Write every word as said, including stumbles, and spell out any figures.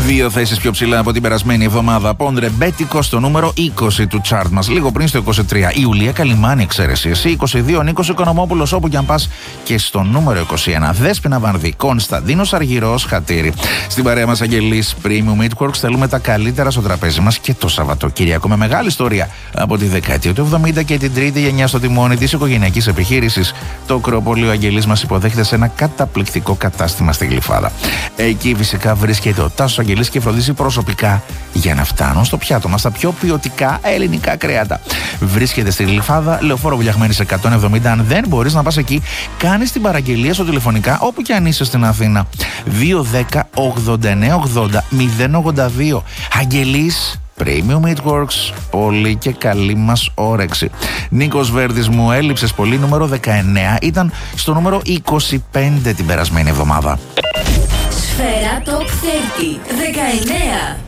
Δύο θέσεις πιο ψηλά από την περασμένη εβδομάδα. Πόντρε Μπέτικο στο νούμερο είκοσι του chart μας. Λίγο πριν στο είκοσι τρία. Ιουλία Καλιμάνη, εξαίρεση. Εσύ είκοσι δύο. Νίκος Οικονομόπουλος, όπου κι αν πας. Και στο νούμερο είκοσι ένα. Δέσποινα Βανδύ. Κωνσταντίνος Αργυρός, Χατήρι. Στην παρέα μας Αγγελής Premium Meatworks. Θέλουμε τα καλύτερα στο τραπέζι μας και το Σαββατοκύριακο. Με μεγάλη ιστορία από τη δεκαετία του εβδομήντα και την τρίτη γενιά στο τιμόνι της οικογενειακής επιχείρησης. Το Ακρόπολη, ο Αγγελής μας υποδέχεται σε ένα καταπληκτικό κατάστημα στη Γλυφάδα. Εκεί φυσικά βρίσκεται ο Τάσος Αγγελής και φροντίζει προσωπικά για να φτάνουν στο πιάτο μας τα πιο ποιοτικά ελληνικά κρέατα. Βρίσκεται στη Γλυφάδα, Λεωφόρο Βουλιαγμένης εκατόν εβδομήντα. Αν δεν μπορείς να πας εκεί, κάνεις την παραγγελία στο τηλεφωνικά όπου και αν είσαι στην Αθήνα. δύο δέκα ογδόντα εννέα ογδόντα μηδέν ογδόντα δύο. Αγγελής Premium Meatworks, πολύ και καλή μας όρεξη. Νίκος Βέρδης, μου έλειψες πολύ, νούμερο δεκαεννέα, ήταν στο νούμερο είκοσι πέντε την περασμένη εβδομάδα. Σφαίρα Top τριάντα, δεκαεννέα.